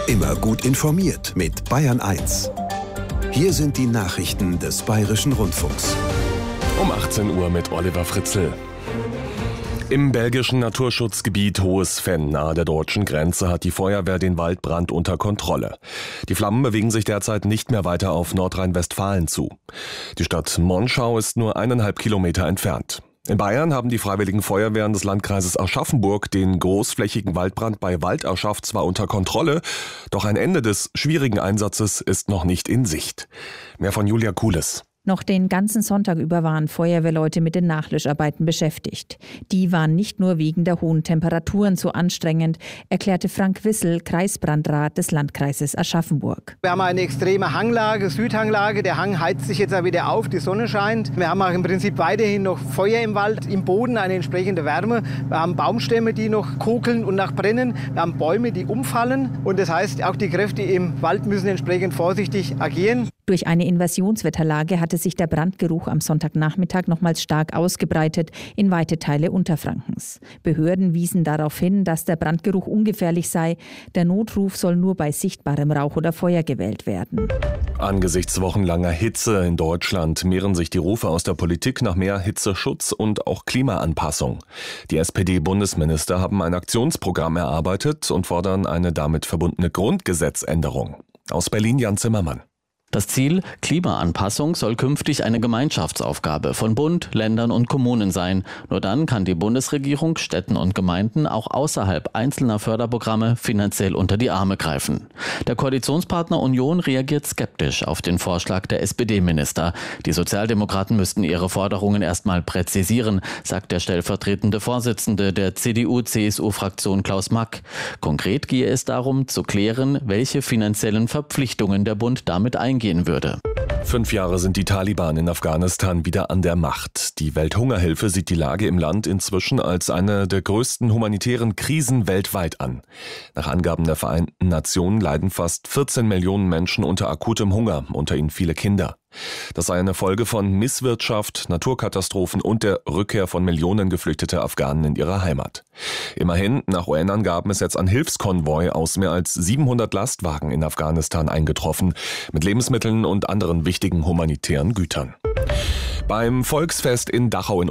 Immer gut informiert mit Bayern 1. Hier sind die Nachrichten des Bayerischen Rundfunks. Um 18 Uhr mit Oliver Fritzl. Im belgischen Naturschutzgebiet Hohes Venn nahe der deutschen Grenze hat die Feuerwehr den Waldbrand unter Kontrolle. Die Flammen bewegen sich derzeit nicht mehr weiter auf Nordrhein-Westfalen zu. Die Stadt Monschau ist nur 1,5 Kilometer entfernt. In Bayern haben die Freiwilligen Feuerwehren des Landkreises Aschaffenburg den großflächigen Waldbrand bei Waldaschaf zwar unter Kontrolle, doch ein Ende des schwierigen Einsatzes ist noch nicht in Sicht. Mehr von Julia Kules. Noch den ganzen Sonntag über waren Feuerwehrleute mit den Nachlöscharbeiten beschäftigt. Die waren nicht nur wegen der hohen Temperaturen so anstrengend, erklärte Frank Wissel, Kreisbrandrat des Landkreises Aschaffenburg. Wir haben eine extreme Hanglage, Südhanglage. Der Hang heizt sich jetzt auch wieder auf, die Sonne scheint. Wir haben auch im Prinzip weiterhin noch Feuer im Wald, im Boden eine entsprechende Wärme. Wir haben Baumstämme, die noch kokeln und noch brennen. Wir haben Bäume, die umfallen. Und das heißt, auch die Kräfte im Wald müssen entsprechend vorsichtig agieren. Durch eine Inversionswetterlage hatte sich der Brandgeruch am Sonntagnachmittag nochmals stark ausgebreitet in weite Teile Unterfrankens. Behörden wiesen darauf hin, dass der Brandgeruch ungefährlich sei. Der Notruf soll nur bei sichtbarem Rauch oder Feuer gewählt werden. Angesichts wochenlanger Hitze in Deutschland mehren sich die Rufe aus der Politik nach mehr Hitzeschutz und auch Klimaanpassung. Die SPD-Bundesminister haben ein Aktionsprogramm erarbeitet und fordern eine damit verbundene Grundgesetzänderung. Aus Berlin Jan Zimmermann. Das Ziel, Klimaanpassung, soll künftig eine Gemeinschaftsaufgabe von Bund, Ländern und Kommunen sein. Nur dann kann die Bundesregierung Städten und Gemeinden auch außerhalb einzelner Förderprogramme finanziell unter die Arme greifen. Der Koalitionspartner Union reagiert skeptisch auf den Vorschlag der SPD-Minister. Die Sozialdemokraten müssten ihre Forderungen erstmal präzisieren, sagt der stellvertretende Vorsitzende der CDU-CSU-Fraktion Klaus Mack. Konkret gehe es darum, zu klären, welche finanziellen Verpflichtungen der Bund damit eingehen würde. 5 Jahre sind die Taliban in Afghanistan wieder an der Macht. Die Welthungerhilfe sieht die Lage im Land inzwischen als eine der größten humanitären Krisen weltweit an. Nach Angaben der Vereinten Nationen leiden fast 14 Millionen Menschen unter akutem Hunger, unter ihnen viele Kinder. Das sei eine Folge von Misswirtschaft, Naturkatastrophen und der Rückkehr von Millionen geflüchteter Afghanen in ihre Heimat. Immerhin, nach UN-Angaben ist jetzt ein Hilfskonvoi aus mehr als 700 Lastwagen in Afghanistan eingetroffen, mit Lebensmitteln und anderen wichtigen humanitären Gütern. Beim Volksfest in Dachau in